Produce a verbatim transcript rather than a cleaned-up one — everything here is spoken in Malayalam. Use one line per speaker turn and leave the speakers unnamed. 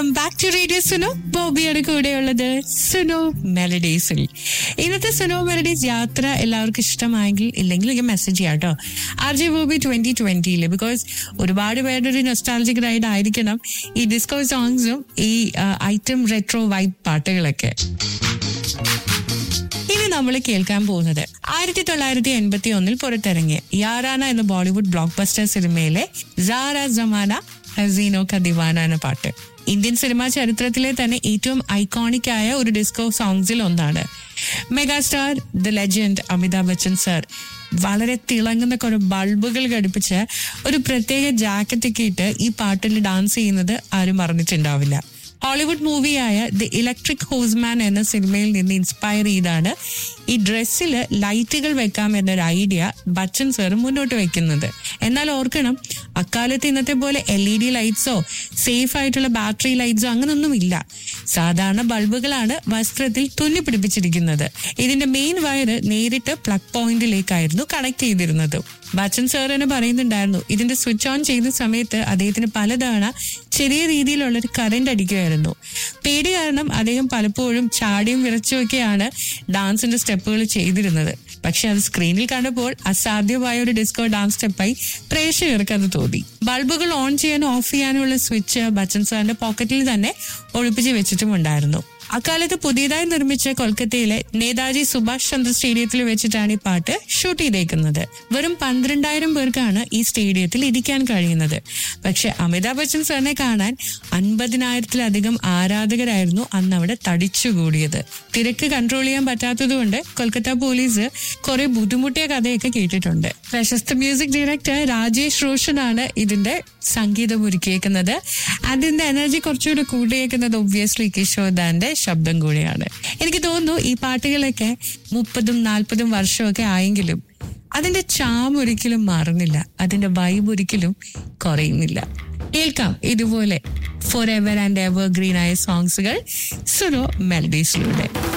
Welcome back to radio Suno. ബോബിയുടെ കൂടെയുള്ളത് സുനോ മെലഡീസിൽ. ഇന്നത്തെ സുനോ മെലഡീസ് യാത്ര എല്ലാവർക്കും ഇഷ്ടമായെങ്കിൽ ഇല്ലെങ്കിൽ എനിക്ക് മെസ്സേജ് ചെയ്യാം കേട്ടോ. R J Bobby twenty ട്വന്റിയില് because ഒരുപാട് പേരുടെ ഒരു നൊസ്റ്റാൾജിക് റൈഡ് ആയിരിക്കണം ഈ ഡിസ്കോ സോങ്സും ഈ ഐറ്റം റെട്രോ വൈബ് പാട്ടുകളൊക്കെ. ഇനി നമ്മൾ കേൾക്കാൻ പോകുന്നത് ആയിരത്തി തൊള്ളായിരത്തി എൺപത്തി ഒന്നിൽ പുറത്തിറങ്ങിയ യാറാന എന്ന ബോളിവുഡ് ബ്ലോക്ക് ബസ്റ്റർ സിനിമയിലെ സാറ ജമാന ഹസീനോ ക ദിവാന എന്ന പാട്ട്. ഇന്ത്യൻ സിനിമാ ചരിത്രത്തിലെ തന്നെ ഏറ്റവും ഐക്കോണിക് ആയ ഒരു ഡിസ്കോ സോങ്സിൽ ഒന്നാണ്. Megastar the legend Amitabh Bachchan sir വളരെ തിളങ്ങുന്ന കുറെ ബൾബുകൾ ഘടിപ്പിച്ച് ഒരു പ്രത്യേക ജാക്കറ്റ് ഒക്കെ ഇട്ട് ഈ പാട്ടിൽ ഡാൻസ് ചെയ്യുന്നത് ആരും മറന്നിട്ടുണ്ടാവില്ല. ഹോളിവുഡ് മൂവിയായ ദി ഇലക്ട്രിക് ഹോസ്മാൻ എന്ന സിനിമയിൽ നിന്ന് ഇൻസ്പയർ ചെയ്താണ് ഈ ഡ്രസ്സിൽ ലൈറ്റുകൾ വെക്കാം എന്നൊരു ഐഡിയ ബച്ചൻ സാർ മുന്നോട്ട് വെക്കുന്നത്. എന്നാൽ ഓർക്കണം, അക്കാലത്ത് ഇന്നത്തെ പോലെ എൽ ഇ ഡി ലൈറ്റ്സോ സേഫ് ആയിട്ടുള്ള ബാറ്ററി ലൈറ്റ്സോ അങ്ങനൊന്നും ഇല്ല. സാധാരണ ബൾബുകളാണ് വസ്ത്രത്തിൽ തുന്നി പിടിപ്പിച്ചിരിക്കുന്നത്. ഇതിന്റെ മെയിൻ വയർ നേരിട്ട് പ്ലഗ് പോയിന്റിലേക്കായിരുന്നു കണക്ട് ചെയ്തിരുന്നത്. ബച്ചൻ സാർ തന്നെ പറയുന്നുണ്ടായിരുന്നു, ഇതിന്റെ സ്വിച്ച് ഓൺ ചെയ്യുന്ന സമയത്ത് അദ്ദേഹത്തിന് പലതവണ ചെറിയ രീതിയിലുള്ള ഒരു കറന്റ് അടിക്കുമായിരുന്നു. പേടി കാരണം അദ്ദേഹം പലപ്പോഴും ചാടിയും വിറച്ചുമൊക്കെയാണ് ഡാൻസിന്റെ സ്റ്റെപ്പുകൾ ചെയ്തിരുന്നത്. പക്ഷെ അത് സ്ക്രീനിൽ കണ്ടപ്പോൾ അസാധ്യമായ ഒരു ഡിസ്കോ ഡാൻസ് സ്റ്റെപ്പായി പ്രേക്ഷകർക്ക് അത് തോന്നി. ബൾബുകൾ ഓൺ ചെയ്യാനും ഓഫ് ചെയ്യാനുമുള്ള സ്വിച്ച് ബച്ചൻ സാറിന്റെ പോക്കറ്റിൽ തന്നെ ഒളിപ്പിച്ച് വെച്ചിട്ടുമുണ്ടായിരുന്നു. അക്കാലത്ത് പുതിയതായി നിർമ്മിച്ച കൊൽക്കത്തയിലെ നേതാജി സുഭാഷ് ചന്ദ്ര സ്റ്റേഡിയത്തിൽ വെച്ചിട്ടാണ് ഈ പാട്ട് ഷൂട്ട് ചെയ്തേക്കുന്നത്. വെറും പന്ത്രണ്ടായിരം പേർക്കാണ് ഈ സ്റ്റേഡിയത്തിൽ ഇരിക്കാൻ കഴിയുന്നത്. പക്ഷെ അമിതാഭ് ബച്ചൻ സാറിനെ കാണാൻ അൻപതിനായിരത്തിലധികം ആരാധകരായിരുന്നു അന്ന് അവിടെ തടിച്ചുകൂടിയത്. തിരക്ക് കൺട്രോൾ ചെയ്യാൻ പറ്റാത്തതുകൊണ്ട് കൊൽക്കത്ത പോലീസ് കുറെ ബുദ്ധിമുട്ടിയ കഥയൊക്കെ കേട്ടിട്ടുണ്ട്. പ്രശസ്ത മ്യൂസിക് ഡയറക്ടർ രാജേഷ് റോഷനാണ് ഇതിന്റെ സംഗീതം ഒരുക്കിയേക്കുന്നത്. അതിന്റെ എനർജി കുറച്ചുകൂടെ കൂടിയേക്കുന്നത് ഒബ്വിയസ്ലി കിഷോർദാന്റെ ശബ്ദം കൂടിയാണ്. എനിക്ക് തോന്നുന്നു ഈ പാട്ടുകളൊക്കെ മുപ്പതും നാൽപ്പതും വർഷമൊക്കെ ആയെങ്കിലും അതിന്റെ ചാം ഒരിക്കലും മാറുന്നില്ല, അതിന്റെ വൈബ് ഒരിക്കലും കുറയുന്നില്ല. കേൾക്കാം ഇതുപോലെ for ever and ever green ആയ സോങ്സുകൾ സുനോ മെലഡീസിലൂടെ.